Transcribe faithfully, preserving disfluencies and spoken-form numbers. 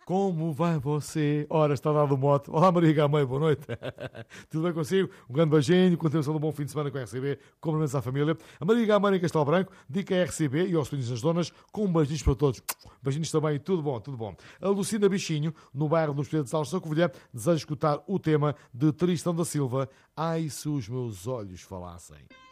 Como vai você? Ora, está dado o mote. Olá, Maria Gamay, boa noite. Tudo bem consigo? Um grande beijinho, continuação de um bom fim de semana com a R C B, cumprimentos à família. A Maria Gamay em Castelo Branco, dica a R C B e aos filhos das donas, com um beijinhos para todos. Beijinhos também, tudo bom, tudo bom. A Lucinda Bichinho, no bairro dos Pedros de Salles, São Covilhã, deseja escutar o tema de Tristão da Silva, Ai, se os meus olhos falassem.